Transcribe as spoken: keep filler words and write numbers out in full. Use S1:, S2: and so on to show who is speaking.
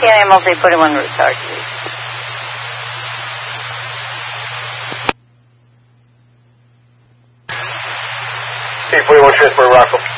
S1: K I M multi forty-one retard.
S2: K forty-one transport Rockville.